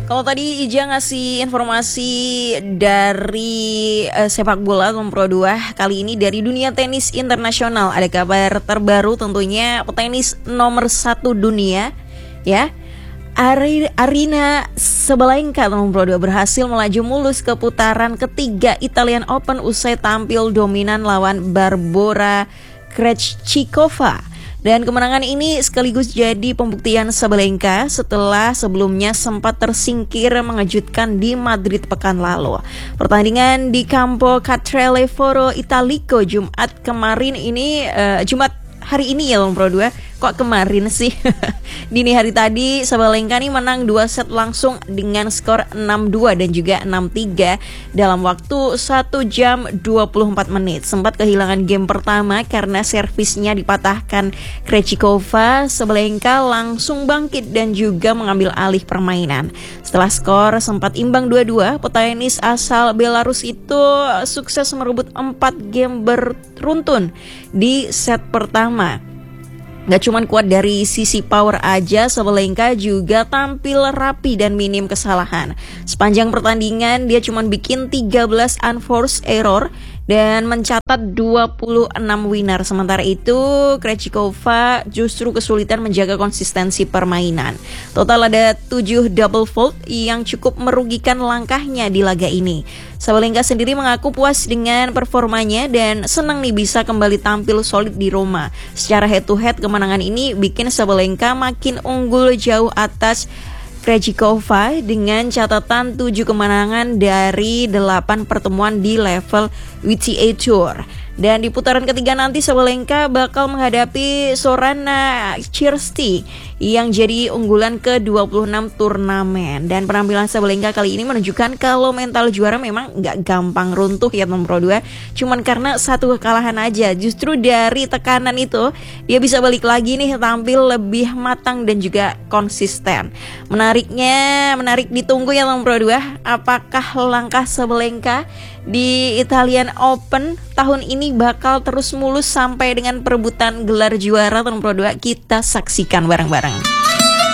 Kalau tadi Ija ngasih informasi dari sepak bola Pro 2, kali ini dari dunia tenis internasional ada kabar terbaru tentunya petenis nomor 1 dunia ya. Aryna Sabalenka Pro 2 berhasil melaju mulus ke putaran ketiga Italian Open usai tampil dominan lawan Barbora Krejcikova. Dan kemenangan ini sekaligus jadi pembuktian Sabalenka setelah sebelumnya sempat tersingkir mengejutkan di Madrid pekan lalu. Pertandingan di Campo Catrale-Foro Italico Jumat hari ini ya Pro 2. Kok kemarin sih? Dini hari tadi Sabalenka nih menang 2 set langsung dengan skor 6-2 dan juga 6-3 dalam waktu 1 jam 24 menit. Sempat kehilangan game pertama karena servisnya dipatahkan Krejcikova. Sabalenka langsung bangkit dan juga mengambil alih permainan. Setelah skor sempat imbang 2-2, petenis asal Belarus itu sukses merebut 4 game beruntun di set pertama. Gak cuma kuat dari sisi power aja, Sabalenka juga tampil rapi dan minim kesalahan. Sepanjang pertandingan dia cuma bikin 13 unforced error dan mencatat 26 winner. Sementara itu Krejcikova justru kesulitan menjaga konsistensi permainan. Total ada 7 double fault yang cukup merugikan langkahnya di laga ini. Sabalenka sendiri mengaku puas dengan performanya dan senang nih bisa kembali tampil solid di Roma. Secara head to head kemenangan ini bikin Sabalenka makin unggul jauh atas Krejcikova dengan catatan 7 kemenangan dari 8 pertemuan di level WTA Tour. Dan di putaran ketiga nanti Sabalenka bakal menghadapi Sorana Cirsty yang jadi unggulan ke-26 turnamen. Dan penampilan Sabalenka kali ini menunjukkan kalau mental juara memang gak gampang runtuh ya Pro 2. Cuman karena satu kekalahan aja. Justru dari tekanan itu dia bisa balik lagi nih tampil lebih matang dan juga konsisten. Menarik ditunggu ya Pro 2. Apakah langkah Sabalenka di Italian Open tahun ini bakal terus mulus sampai dengan perebutan gelar juara Pro 2? Kita saksikan bareng-bareng.